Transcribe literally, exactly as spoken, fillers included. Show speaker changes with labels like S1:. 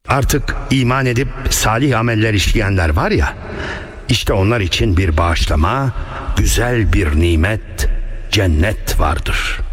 S1: Artık iman edip salih ameller işleyenler var ya, işte onlar için bir bağışlama, güzel bir nimet, cennet vardır.